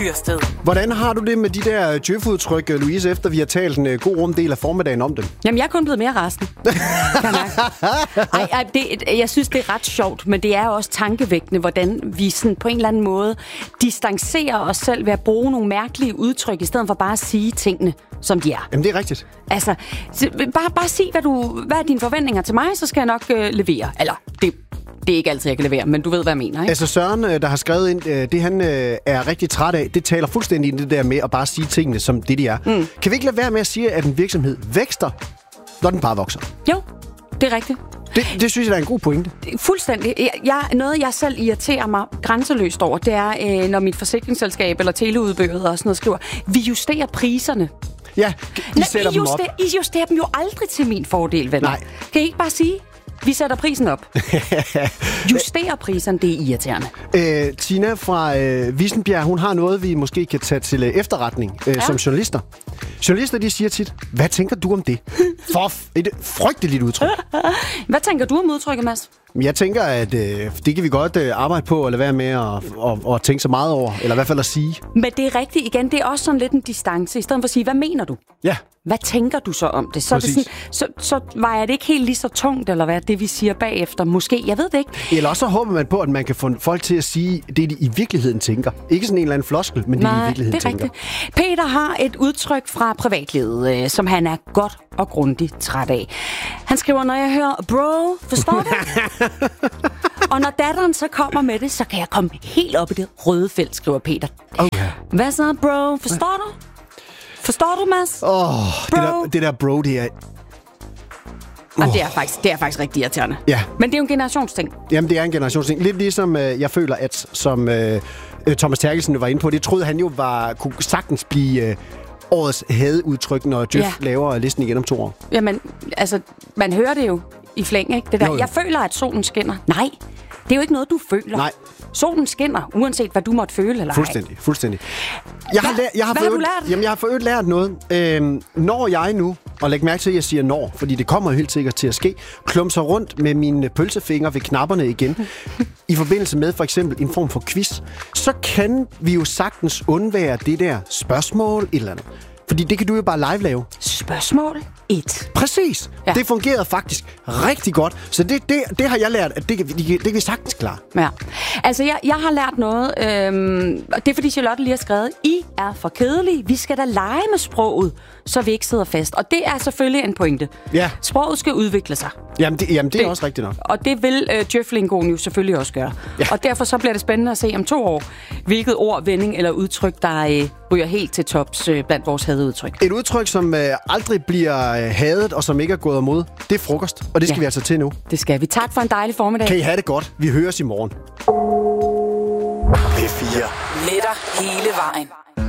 Hvordan har du det med de der djøf-udtryk, Louise, efter vi har talt en god rumdel af formiddagen om dem? Jamen, jeg er kun blevet mere rasende. Jeg synes, det er ret sjovt, men det er også tankevækkende, hvordan vi sådan på en eller anden måde distancerer os selv ved at bruge nogle mærkelige udtryk, i stedet for bare at sige tingene, som de er. Jamen, det er rigtigt. Altså, bare sig, hvad er dine forventninger til mig, så skal jeg nok levere. Eller, det er ikke altid, jeg kan levere, men du ved, hvad jeg mener, ikke? Altså Søren, der har skrevet ind, det han er rigtig træt af, det taler fuldstændig ind i det der med at bare sige tingene, som det de er. Kan vi ikke lade være med at sige, at en virksomhed vækster, når den bare vokser? Jo, det er rigtigt. Det synes jeg, der er en god pointe. Fuldstændig. Noget, jeg selv irriterer mig grænseløst over, det er, når mit forsikringsselskab eller teleudbygget og sådan noget skriver, vi justerer priserne. Ja, I sætter dem op. I justerer dem jo aldrig til min fordel, venner. Nej. Kan I ikke bare sige, vi sætter prisen op? Justerer priserne, det er irriterende. Tina fra Vissenbjerg, hun har noget, vi måske kan tage til efterretning som journalister. Journalister, de siger tit, hvad tænker du om det? Et frygteligt udtryk. Hvad tænker du om udtrykket, Mads? Jeg tænker, at det kan vi godt arbejde på og lade være med at tænke så meget over, eller i hvert fald at sige. Men det er rigtigt igen, det er også sådan lidt en distance, i stedet for at sige, hvad mener du? Ja. Hvad tænker du så om det? Så, er det sådan, så vejer det ikke helt lige så tungt, eller hvad det vi siger bagefter? Måske, jeg ved det ikke. Eller også så håber man på, at man kan få folk til at sige det, de i virkeligheden tænker. Ikke sådan en eller anden floskel, men det, de i virkeligheden tænker. Rigtigt. Peter har et udtryk fra privatlivet, som han er godt og grundigt træt af. Han skriver, når jeg hører, bro, forstår du? Og når datteren så kommer med det, så kan jeg komme helt op i det røde felt, skriver Peter. Okay. Hvad så, bro? Forstår du? Forstår du, Mads? Det der bro, det er... Det er faktisk rigtig irriterende. Ja. Men det er jo en generationsting. Jamen, det er en generationsting. Lidt ligesom jeg føler, at som Thomas Terkelsen var inde på, det troede han jo kunne sagtens blive årets hadeudtryk, når Djøf laver listen igen om 2 år. Jamen, altså, man hører det jo i flæng, ikke? Det der. Jo. Jeg føler, at solen skinner. Nej, det er jo ikke noget, du føler. Nej. Solen skinner, uanset hvad du måtte føle eller Fuldstændig. Jeg har for øvrigt lært noget. Når jeg nu, og læg mærke til, at jeg siger når, fordi det kommer jo helt sikkert til at ske, klumser rundt med mine pølsefingre ved knapperne igen, i forbindelse med for eksempel en form for quiz, så kan vi jo sagtens undvære det der spørgsmål et eller andet. Fordi det kan du jo bare live lave. Spørgsmål 1. Præcis. Ja. Det fungerede faktisk rigtig godt. Så det har jeg lært, at det kan vi sagtens klare. Ja. Altså, jeg har lært noget. Og det er, fordi Charlotte lige har skrevet, I er for kedelige. Vi skal da lege med sproget, så vi ikke sidder fast. Og det er selvfølgelig en pointe. Ja. Sproget skal udvikle sig. Jamen, det er også rigtigt nok. Og det vil Djøf-lingoen jo selvfølgelig også gøre. Ja. Og derfor så bliver det spændende at se om 2 år, hvilket ord, vending eller udtryk, der ryger helt til tops blandt vores hadeudtryk. Et udtryk, som aldrig bliver hadet, og som ikke er gået imod, det er frokost. Og det skal vi altså til nu. Det skal vi. Tak for en dejlig formiddag. Kan I have det godt. Vi høres i morgen. P4. Med dig hele vejen.